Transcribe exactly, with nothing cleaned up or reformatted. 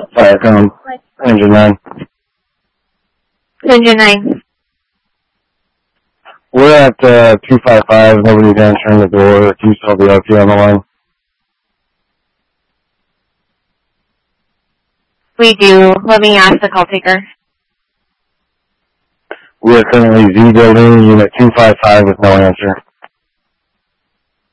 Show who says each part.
Speaker 1: Firecom, engine nine.
Speaker 2: Engine nine.
Speaker 1: We're at uh, two five five. Nobody's answering the door. Do you still have the R P on the line?
Speaker 2: We do. Let me ask the call taker.
Speaker 1: We are currently Z building, unit two five five with no answer.